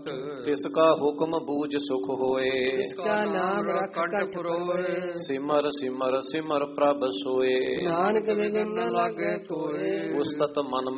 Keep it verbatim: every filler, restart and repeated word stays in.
ਤਿਸ ਕਾ ਹੁਕਮ ਬੂਝ ਸੁਖ ਹੋਏ, ਤਿਸ ਕਾ ਨਾਮ ਰਖ ਕੰਠ ਪਰੋਏ। ਸਿਮਰ ਸਿਮਰ ਸਿਮਰ ਪ੍ਰਭ ਸੋਏ, ਨਾਨਕ ਵਿਗਨ ਨ ਲਾਗੇ ਕੋਏ। ਉਸਤਤ ਮਨ